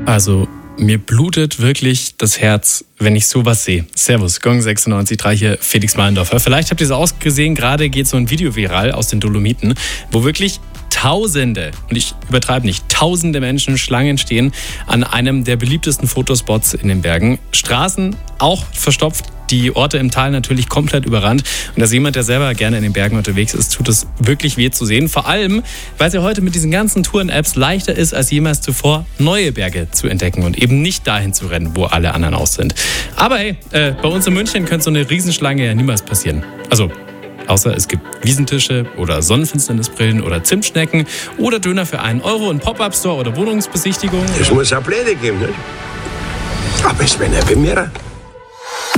Also, mir blutet wirklich das Herz, wenn ich sowas sehe. Servus, Gong 96.3 hier, Felix Meindorfer. Vielleicht habt ihr es auch gesehen, gerade geht so ein Video viral aus den Dolomiten, wo wirklich Tausende, und ich übertreibe nicht, Tausende Menschen Schlangen stehen an einem der beliebtesten Fotospots in den Bergen. Straßen auch verstopft, die Orte im Tal natürlich komplett überrannt. Und als jemand, der selber gerne in den Bergen unterwegs ist, tut es wirklich weh zu sehen. Vor allem, weil es ja heute mit diesen ganzen Touren-Apps leichter ist, als jemals zuvor, neue Berge zu entdecken und eben nicht dahin zu rennen, wo alle anderen aus sind. Aber hey, bei uns in München könnte so eine Riesenschlange ja niemals passieren. Also, außer es gibt Wiesentische oder Sonnenfinsternisbrillen oder Zimtschnecken oder Döner für 1 Euro in Pop-Up-Store oder Wohnungsbesichtigung. Es muss auch Pläne geben, nicht? Aber es wäre nicht bei mir.